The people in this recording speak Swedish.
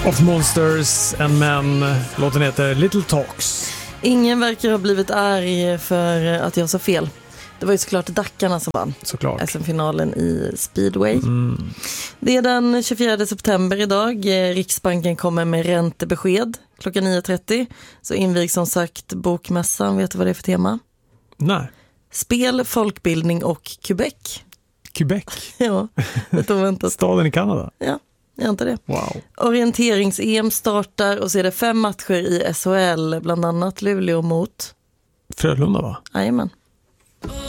Of Monsters and Men. Låten heter Little Talks. Ingen verkar ha blivit arg för att jag sa fel. Det var ju såklart Dackarna som vann SM-finalen i speedway. Det är den 24 september idag. Riksbanken kommer med räntebesked klockan 9.30. Så invigs som sagt bokmässan. Vet du vad det är för tema? Nej. Spel, folkbildning och Quebec. Quebec? Ja, det var väntat. Staden i Kanada? Ja, jag antar det. Wow. Orienterings-EM startar och så är det 5 matcher i SHL, bland annat Luleå mot Frölunda, va? Jajamän.